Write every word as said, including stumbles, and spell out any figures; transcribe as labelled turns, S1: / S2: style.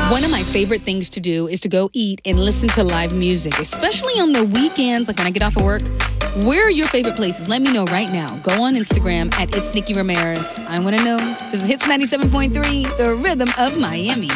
S1: One of my favorite things to do is to go eat and listen to live music, especially on the weekends, like when I get off of work. Where are your favorite places? Let me know right now. Go on Instagram at It's Nikki Ramirez. I want to know. This is Hits ninety-seven point three, the rhythm of Miami.